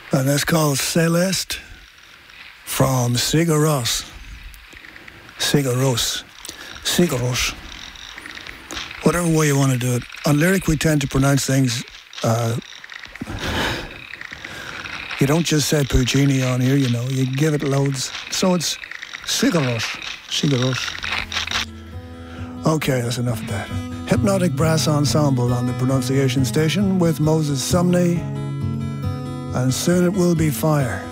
And that's called Celeste from Sigur Rós. Sigur Rós. Sigur Rós. Whatever way you want to do it. On lyric, we tend to pronounce things... you don't just say Puccini on here, you know. You give it loads. So it's Sigur Rós. Sigur Rós. Okay, that's enough of that. Hypnotic Brass Ensemble on the pronunciation station with Moses Sumney. And soon it will be fire.